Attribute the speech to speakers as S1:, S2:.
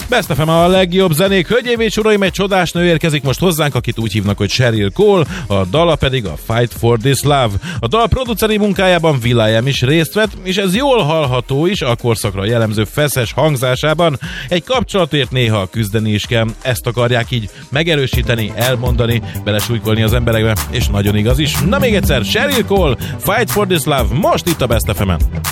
S1: Best FM a legjobb zenék. Hölgyeim és uraim, egy csodás nő érkezik most hozzánk, akit úgy hívnak, hogy Sheryl Cole, a dala pedig a Fight for This Love. A dal produceri munkájában will.i.am is részt vett, és ez jól hallható is a korszakra jellemző feszes hangzásában. Egy kapcsolatért néha küzdeni is kell, ezt akarják így megerősíteni, elmondani, belesújkolni az emberekbe, és nagyon igaz is. Na még egyszer, Sheryl Cole, Fight for This Love, most itt a Best FM-en.